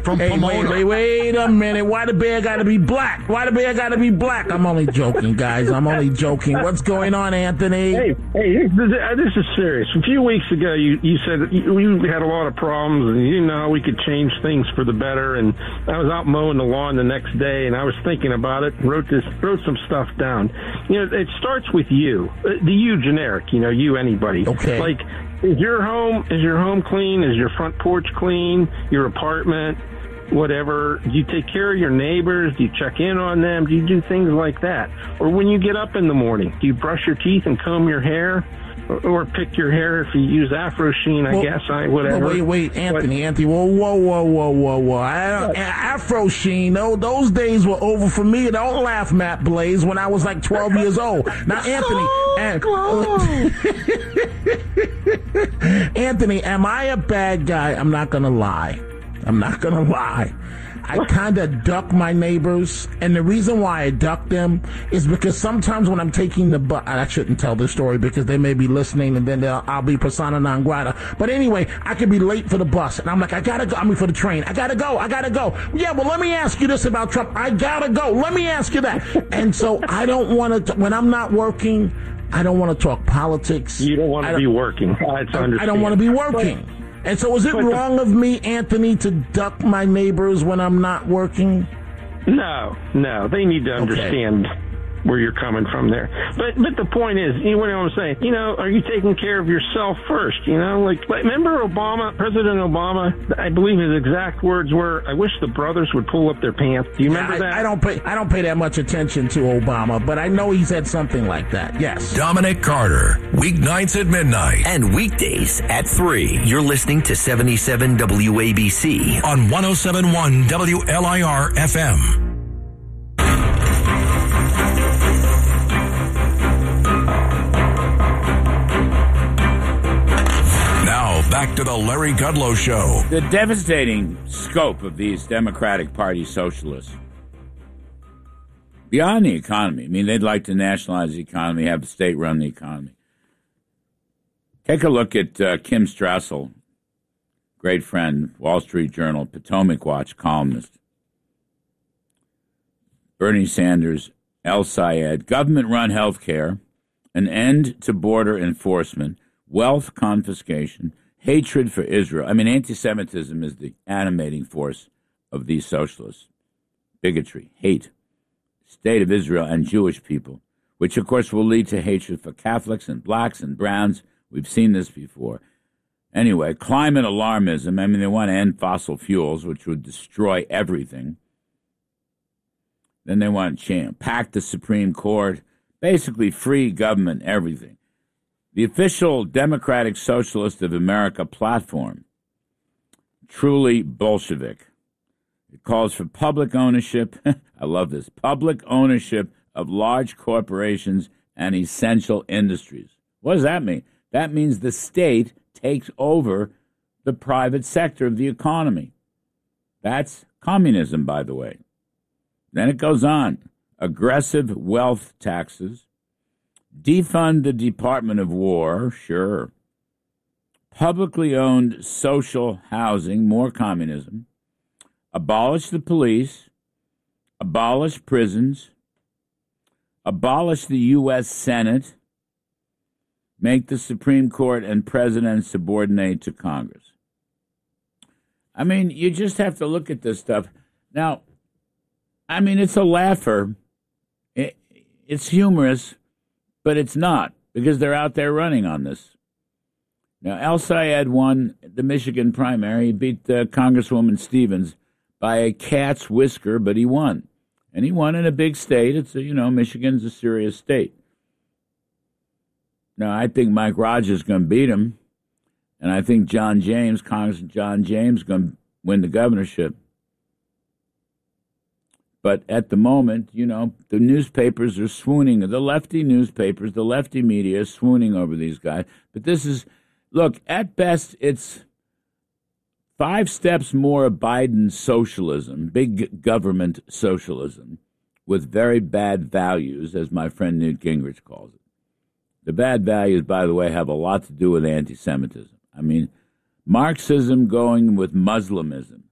from Pomona. Wait a minute. Why the bear got to be black? Why the bear got to be black? I'm only joking, guys. I'm only joking. What's going on, Anthony? Hey, this is serious. A few weeks ago, you said you had a lot of problems, and you didn't know how we could change things for the better. And I was out mowing the lawn the next day, and I was thinking about it. Wrote some stuff down. It starts with you, the you generic. You anybody. Okay. Like, is your home clean? Is your front porch clean? Your apartment? Whatever. Do you take care of your neighbors? Do you check in on them? Do you do things like that? Or when you get up in the morning, do you brush your teeth and comb your hair? Or pick your hair if you use Afro Sheen, whatever. Wait, Anthony, whoa. Afro Sheen, those days were over for me. Don't laugh, Matt Blaze, when I was like 12 years old. Now, Anthony, am I a bad guy? I'm not going to lie. I kind of duck my neighbors, and the reason why I duck them is because sometimes when I'm taking the bus, I shouldn't tell this story because they may be listening, and then I'll be persona non grata. But anyway, I could be late for the bus, and I'm like, for the train. I gotta go. Yeah, well, let me ask you this about Trump. I gotta go. Let me ask you that. And so I don't want to, when I'm not working, I don't want to talk politics. You don't want to be working. I don't want to be working. And so is it wrong of me, Anthony, to duck my neighbors when I'm not working? No. They need to understand where you're coming from there. But the point is, you know what I'm saying? Are you taking care of yourself first? Like remember President Obama, I believe his exact words were, I wish the brothers would pull up their pants. Do you remember that? I don't pay that much attention to Obama, but I know he said something like that. Yes. Dominic Carter, weeknights at midnight. And weekdays at 3. You're listening to 77 WABC. On 107.1 WLIR FM. Back to the Larry Kudlow Show. The devastating scope of these Democratic Party socialists. Beyond the economy. I mean, they'd like to nationalize the economy, have the state run the economy. Take a look at Kim Strassel, great friend, Wall Street Journal, Potomac Watch columnist. Bernie Sanders, El Sayed, government-run health care, an end to border enforcement, wealth confiscation, hatred for Israel. I mean, anti-Semitism is the animating force of these socialists. Bigotry, hate, state of Israel and Jewish people, which, of course, will lead to hatred for Catholics and blacks and browns. We've seen this before. Anyway, climate alarmism. I mean, they want to end fossil fuels, which would destroy everything. Then they want to pack the Supreme Court, basically free government, everything. The official Democratic Socialist of America platform, truly Bolshevik. It calls for public ownership, I love this, public ownership of large corporations and essential industries. What does that mean? That means the state takes over the private sector of the economy. That's communism, by the way. Then it goes on. Aggressive wealth taxes. Defund the Department of War, sure. Publicly owned social housing, more communism. Abolish the police. Abolish prisons. Abolish the U.S. Senate. Make the Supreme Court and President subordinate to Congress. I mean, you just have to look at this stuff. Now, I mean, it's a laugher. It's humorous. But it's not, because they're out there running on this. Now, El Sayed won the Michigan primary. He beat Congresswoman Stevens by a cat's whisker, but he won. And he won in a big state. It's, Michigan's a serious state. Now, I think Mike Rogers is going to beat him. And I think Congressman John James, is going to win the governorship. But at the moment, the newspapers are swooning. The lefty newspapers, the lefty media is swooning over these guys. But this is, look, at best, it's 5 steps more of Biden's socialism, big government socialism, with very bad values, as my friend Newt Gingrich calls it. The bad values, by the way, have a lot to do with anti-Semitism. I mean, Marxism going with Muslimism.